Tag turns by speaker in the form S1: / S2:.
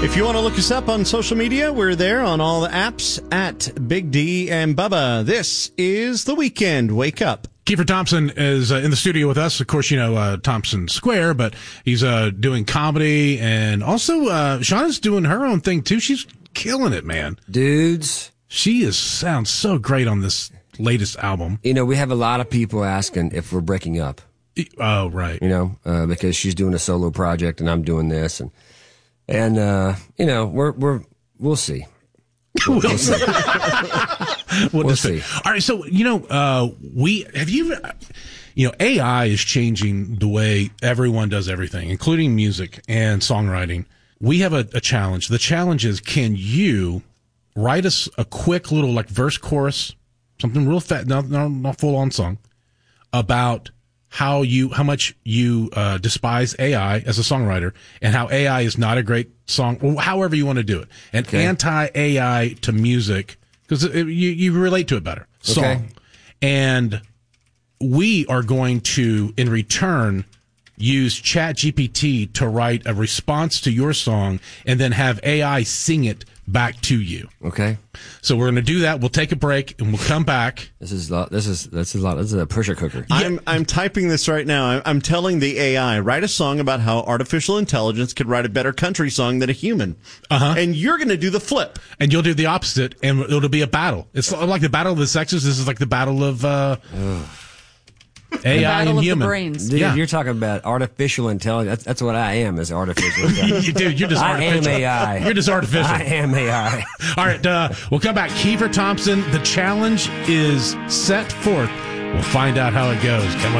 S1: If you want to look us up on social media, we're there on all the apps at Big D and Bubba. This is The Weekend Wake Up.
S2: Kiefer Thompson is in the studio with us. Of course, you know Thompson Square, but he's doing comedy, and also Shauna's doing her own thing too. She's killing it, man.
S3: Dudes.
S2: She sounds so great on this latest album.
S3: You know, we have a lot of people asking if we're breaking up.
S2: Oh, right.
S3: You know, because she's doing a solo project and I'm doing this, and you know, we'll see. We'll see.
S2: We'll see. All right. So, you know, AI is changing the way everyone does everything, including music and songwriting. We have a challenge. The challenge is, can you write us a quick little like verse chorus, something real fast, not full on song, about how much you despise AI as a songwriter, and how AI is not a great song, or however you want to do it, and anti-AI to music, because you relate to it better. Song.
S3: Okay.
S2: And we are going to, in return, use ChatGPT to write a response to your song, and then have AI sing it back to you.
S3: Okay.
S2: So we're going to do that. We'll take a break and we'll come back.
S3: This is a pressure cooker.
S1: I'm typing this right now. I'm telling the AI, write a song about how artificial intelligence could write a better country song than a human. And you're going to do the flip.
S2: And you'll do the opposite, and it'll be a battle. It's like the battle of the sexes. This is like the battle of AI
S4: battle
S2: and
S4: of
S2: human.
S4: The brains.
S3: Dude, you're talking about artificial intelligence. That's what I am, is artificial intelligence.
S2: Dude, you're just artificial.
S3: I am AI.
S2: You're just artificial.
S3: I am AI.
S2: All right, we'll come back. Kiefer Thompson, the challenge is set forth. We'll find out how it goes. Come on.